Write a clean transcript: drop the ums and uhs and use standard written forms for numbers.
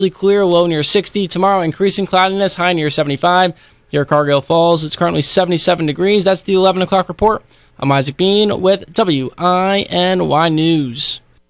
clear, low near 60. Tomorrow, increasing cloudiness, high near 75. Here at Cargill Falls, it's currently 77 degrees. That's the 11 o'clock report. I'm Isaac Bean with WINY News.